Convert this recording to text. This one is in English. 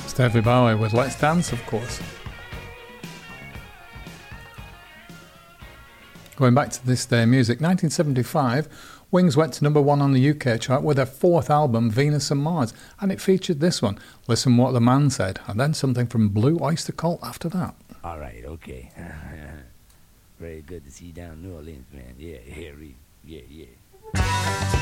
David Bowie with Let's Dance, of course. Going back to this day music, 1975, Wings went to number 1 on the UK chart with their 4th album, Venus and Mars, and it featured this one, Listen What the Man Said, and then something from Blue Oyster Cult after that. All right, okay. Very good to see you down in New Orleans, man. Yeah, yeah.